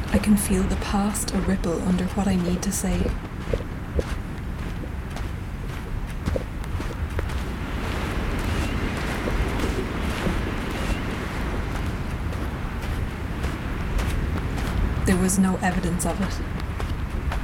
I can feel the past a ripple under what I need to say. There was no evidence of it.